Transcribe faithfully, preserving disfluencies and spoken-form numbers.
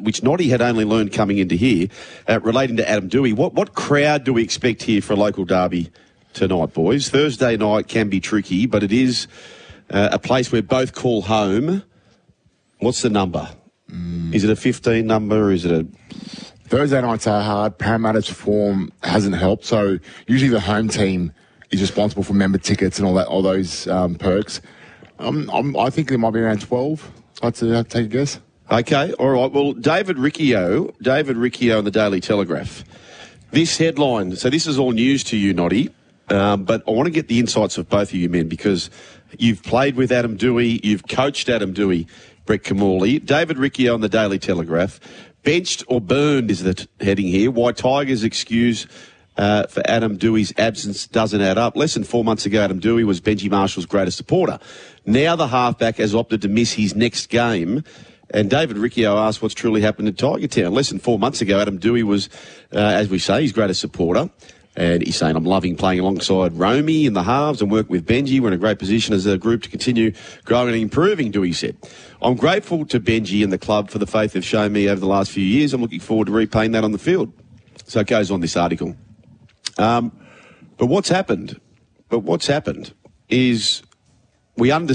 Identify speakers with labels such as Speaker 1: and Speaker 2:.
Speaker 1: which Noddy had only learned coming into here, uh, relating to Adam Doueihi. What, what crowd do we expect here for a local derby tonight, boys? Thursday night can be tricky, but it is uh, a place where both call home. What's the number? Mm. Is it a fifteen number? Is it a...
Speaker 2: Thursday nights are hard. Parramatta's form hasn't helped, so usually the home team is responsible for member tickets and all that, all those um, perks. Um, I'm, I think there might be around twelve. I'd like to take a guess.
Speaker 1: Okay, all right. Well, David Riccio, David Riccio in the Daily Telegraph. This headline, so this is all news to you, Noddy, um, but I want to get the insights of both of you men because you've played with Adam Doueihi, you've coached Adam Doueihi, Brett Kimmorley. David Riccio in the Daily Telegraph. Benched or burned is the t- heading here. Why Tigers' excuse uh, for Adam Doueihi's absence doesn't add up. Less than four months ago, Adam Doueihi was Benji Marshall's greatest supporter. Now the halfback has opted to miss his next game. And David Riccio asked what's truly happened in Tiger Town. Less than four months ago, Adam Doueihi was, uh, as we say, his greatest supporter. And he's saying, I'm loving playing alongside Romy in the halves and work with Benji. We're in a great position as a group to continue growing and improving, Doueihi said. I'm grateful to Benji and the club for the faith they've shown me over the last few years. I'm looking forward to repaying that on the field. So it goes on this article. Um, but what's happened, but what's happened is we understand